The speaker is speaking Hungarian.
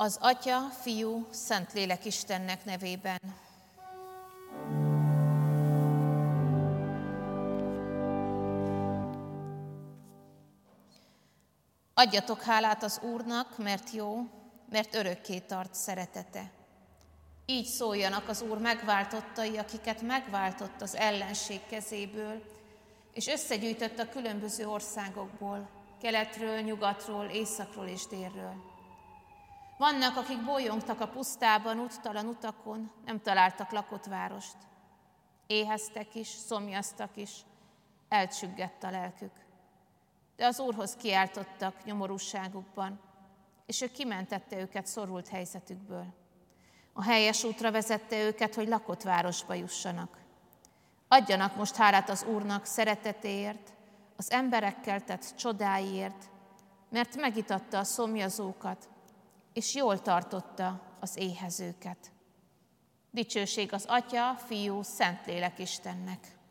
Az Atya, Fiú, Szentlélek Istennek nevében. Adjatok hálát az Úrnak, mert jó, mert örökké tart szeretete. Így szóljanak az Úr megváltottai, akiket megváltott az ellenség kezéből, és összegyűjtött a különböző országokból, keletről, nyugatról, északról és délről. Vannak, akik bolyongtak a pusztában, úttalan utakon, nem találtak lakott várost. Éheztek is, szomjaztak is, elcsüggett a lelkük. De az Úrhoz kiáltottak nyomorúságukban, és ő kimentette őket szorult helyzetükből. A helyes útra vezette őket, hogy lakott városba jussanak. Adjanak most hálát az Úrnak szeretetéért, az emberekkel tett csodáiért, mert megitatta a szomjazókat, és jól tartotta az éhezőket. Dicsőség az Atya, Fiú, Szentlélek Istennek.